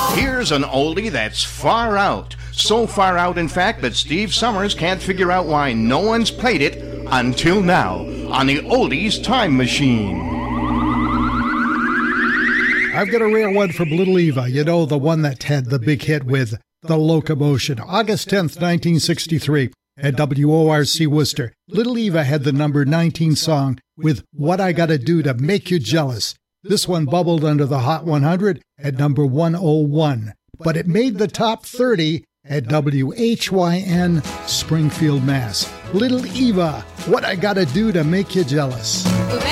Here's an oldie that's far out. So far out, in fact, that Steve Summers can't figure out why no one's played it until now on the Oldies Time Machine. I've got a rare one from Little Eva, you know, the one that had the big hit with The Locomotion. August 10th, 1963, at WORC Worcester. Little Eva had the number 19 song with What I Gotta Do to Make You Jealous. This one bubbled under the Hot 100 at number 101, but it made the top 30 at WHYN Springfield, Mass. Little Eva, What I Gotta Do to Make You Jealous.